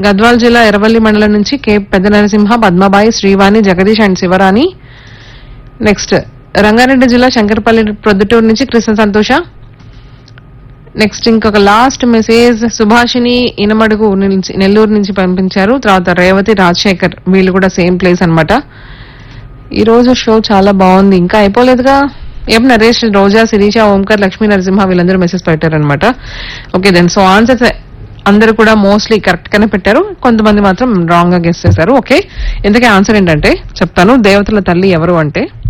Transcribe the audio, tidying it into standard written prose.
గద్వాల్ జిల్లా ఎర్రవల్లి మండలం నుంచి కె పెద్ద నరసింహ, పద్మబాయి, శ్రీవాణి, జగదీష్ అండ్ శివరాణి. నెక్స్ట్ రంగారెడ్డి జిల్లా శంకరపల్లి ప్రొద్దుటూరు నుంచి కృష్ణ సంతోష. నెక్స్ట్ ఇంకొక లాస్ట్ మెసేజ్ సుభాషిని ఇనమడుగు నుంచి నెల్లూరు నుంచి పంపించారు. తర్వాత రేవతి, రాజశేఖర్, వీళ్ళు కూడా సేమ్ ప్లేస్ అన్నమాట. ఈ రోజు షో చాలా బాగుంది, ఇంకా అయిపోలేదుగా. ఎం నరేష్, రోజా, శిరీష, ఓంకర్, లక్ష్మీ నరసింహ వీళ్ళందరూ మెసేజ్ పెట్టారనమాట. ఓకే దెన్ సో ఆన్సర్స్ అందరూ కూడా మోస్ట్లీ కరెక్ట్ గానే పెట్టారు, కొంతమంది మాత్రం రాంగ్ గా గెస్ చేశారు. ఓకే, ఇంతకీ ఆన్సర్ ఏంటంటే చెప్తాను. దేవతల తల్లి ఎవరు అంటే